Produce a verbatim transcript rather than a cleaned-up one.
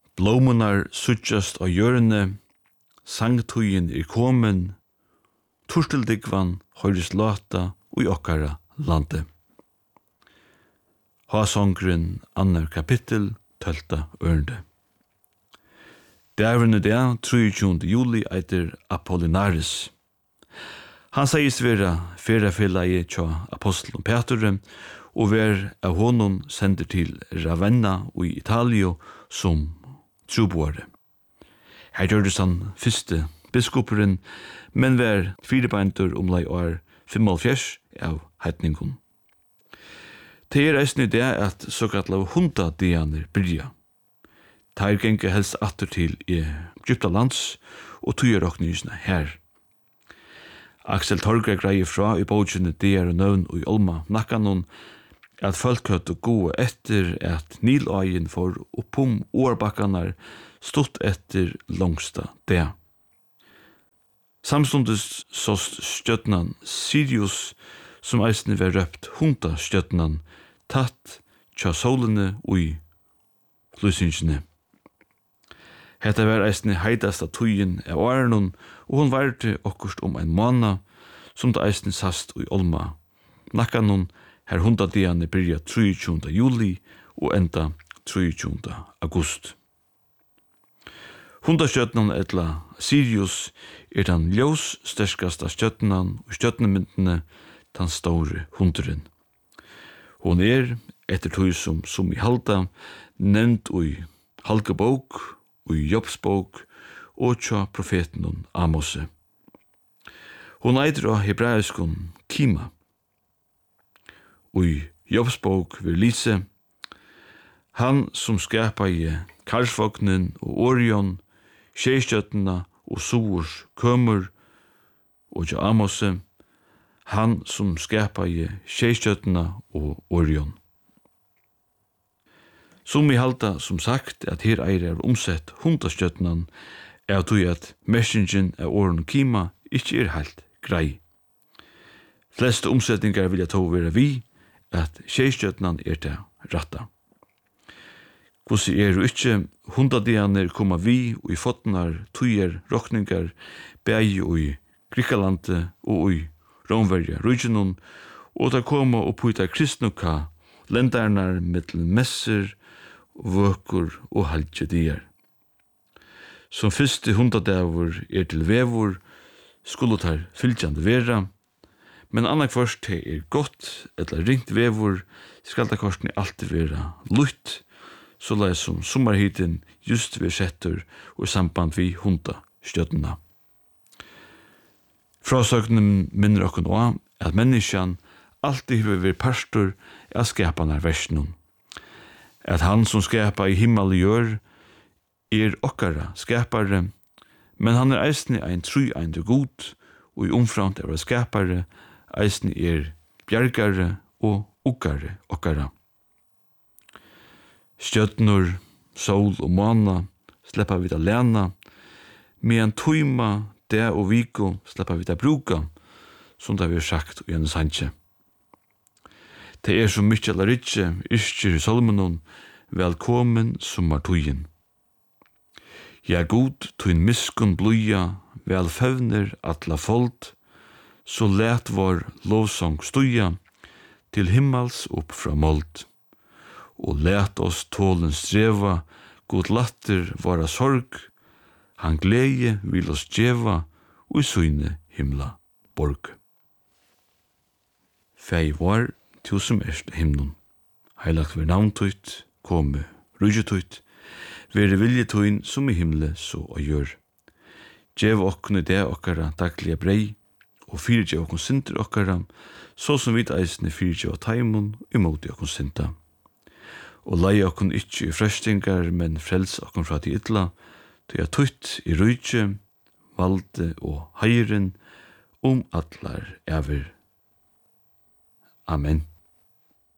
Blómunar suttjast av hjørne, sangtøyen er komen, turteldigvan høyres lata og i okkara lande. Hasongren annar kapittel, tølta ørnde. Dævren er det, treogtjúgunda juli, eitir Apollinaris. Han segis vera ferafellagi tja apostelen Petur, og ver av honom sender til Ravenna i Italio som troboare. Her gjørdes han fyrste biskoperen, men var firebeintur omlai år femoghalvfjerds av heitningun. Det er eisne det at såkalla hundadianer byrja. Teir genge helst atter til Egyptalands og tøyeroknysene her. Axel Torgre greier fra i bókjene der og nøvn og i Olma nakkanon at folk høtt og gå etter at Niløyen for oppom årbakkanar stått etter langsta det. Samstundes såst stjøtnan Sirius som eisne var røpt hunta stjøtnan tatt tja solene ui lysingsene. Hetta var eisne heidasta tøyen av årenon, og hon varte okkurst om ein måned, som det eisne sast ui Olma. Nakkanon her hundadiane byrja treogtjúgunda juli og enda treogtjúgunda august. Hundastjøtnan etla Sirius er den ljós sterskasta stjøtnan og stjøtnemyndene den store hunderen. Hon er, etter tøy som som i halda, nevnt ui Halgebók, ui Jobbsbók og tja profeten Amose. Hon eitur av hebraiskun Kima. Ui Jobbsbók vil lise, han som skapa i Karsvognen og Orion, Sjeistjøtna og Sors kømur, og tja Amose, han som skapa i Sjeistjøtna og Orion. Som i halda som sagt at her eir er omsett hundastjøtnan er tog at messingen av åren Kima ikkje er helt grei. Fleste omsetningar vilja tog vera vi at Sjeistjøtnan er det ratta. Hvordan er jo ikkje hundadianer koma vi og i fotnar tøyer rokningar bæg og i Grikalante og i Romverja Rujinun, og da koma og puta kristnuka, lendarnar mittel messer, vøkur og halvtjedier. Som fyrste hundadavur er til vevur, skulle tar fylgjande vera, men annak først det er godt, eller ringt vevur, skal det korsni alltid vera lutt, så lai som sommarhiten just vi settur og samband vi hunda stjøtna. Frasøgnen minner okkur nå at menneskjan alltid hefur vært pastor av skapanar versnum. At han som skapa i himmel gjør er okkara skapare, men han er eisne ein tru eindur god, og i omframt er skapare, eisne er bjergare og okkare okkara. Stjøtnur, sol og måna sleppa vi da lena, medan tøyma, det og viko sleppa vi da bruka, som det vi har sagt og gjerne sanje. Det er så mykje eller ikkje, iskjer i solmenon, velkommen sommartøyen. Ja god, tøyn miskun bluja, velfevner atla fold, så let vår lovsong stuja, til himmels opp fra mold. Og let oss tålen streva, god latter våra sorg, han glede vil oss djeva, og i søyne himla borg. Fei var, tu som erst himnun. Heilagt ver navntøyt, komme rujutøyt, vere viljetøyn som i himle så og gjør. Djev okkne det okkara daglige brei, og fyrirgjev okkon sinter okkara, så som vid eisne fyrirgjev taimun imoti okkon sinta. Og lei okkon ikkje i frestingar, men frels okkon fra de ytla, til jeg tøyt i rujtje, valde og heiren, om atlar ever. Amen.